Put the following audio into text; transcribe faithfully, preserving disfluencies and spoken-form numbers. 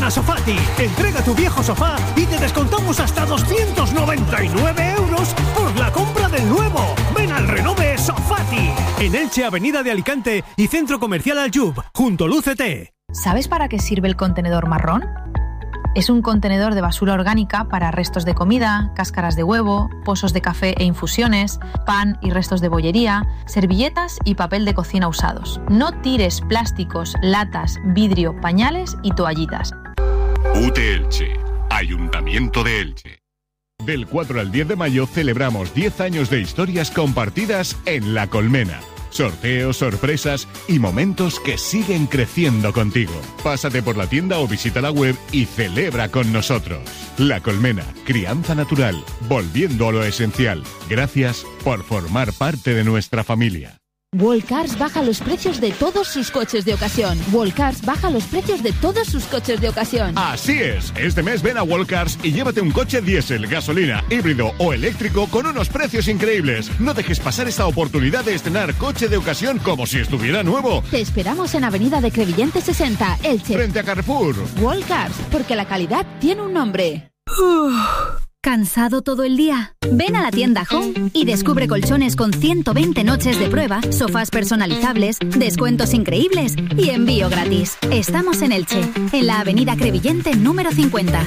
Ven a Sofati, entrega tu viejo sofá y te descontamos hasta doscientos noventa y nueve euros por la compra del nuevo. Ven al Renove Sofati. En Elche, Avenida de Alicante y Centro Comercial Aljub, junto al U C T. ¿Sabes para qué sirve el contenedor marrón? Es un contenedor de basura orgánica para restos de comida, cáscaras de huevo, pozos de café e infusiones, pan y restos de bollería, servilletas y papel de cocina usados. No tires plásticos, latas, vidrio, pañales y toallitas. U T Elche, Ayuntamiento de Elche. Del cuatro al diez de mayo celebramos diez años de historias compartidas en La Colmena. Sorteos, sorpresas y momentos que siguen creciendo contigo. Pásate por la tienda o visita la web y celebra con nosotros. La Colmena, crianza natural, volviendo a lo esencial. Gracias por formar parte de nuestra familia. Wallcars baja los precios de todos sus coches de ocasión. Wallcars baja los precios de todos sus coches de ocasión. Así es. Este mes ven a Wallcars y llévate un coche diésel, gasolina, híbrido o eléctrico con unos precios increíbles. No dejes pasar esta oportunidad de estrenar coche de ocasión como si estuviera nuevo. Te esperamos en Avenida de Crevillente sesenta, Elche. Frente a Carrefour. Wallcars, porque la calidad tiene un nombre. ¿Cansado todo el día? Ven a la tienda Home y descubre colchones con ciento veinte noches de prueba, sofás personalizables, descuentos increíbles y envío gratis. Estamos en Elche, en la Avenida Crevillente número cincuenta.